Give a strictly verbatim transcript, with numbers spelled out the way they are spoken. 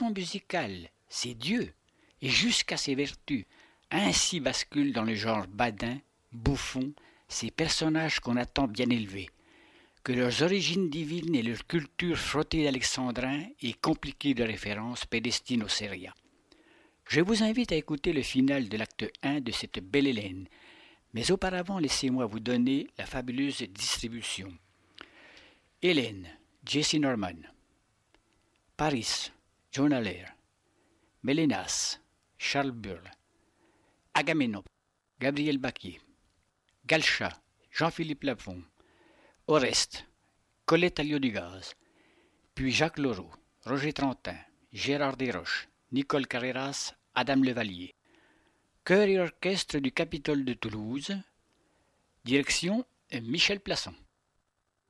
façon musicale, c'est Dieu, et jusqu'à ses vertus. Ainsi basculent dans le genre badin, bouffon, ces personnages qu'on attend bien élevés. Que leurs origines divines et leur culture frottée d'alexandrin et compliquée de références prédestinent au Séria. Je vous invite à écouter le final de l'acte un de cette belle Hélène, mais auparavant laissez-moi vous donner la fabuleuse distribution. Hélène, Jesse Norman. Paris, John Haller. Mélénas, Charles Burle. Agamemnon, Gabriel Baquier. Galcha, Jean-Philippe Lafont. Oreste, Colette Alliot-Dugaz. Puis Jacques Laureau, Roger Trentin, Gérard Desroches, Nicole Carreras, Adam Levalier. Chœur et orchestre du Capitole de Toulouse. Direction Michel Plasson.